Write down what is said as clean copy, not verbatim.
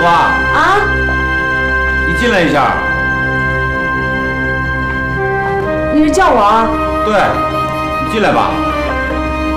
花。 啊？ 你进来一下。 你是叫我啊？ 对，你进来吧。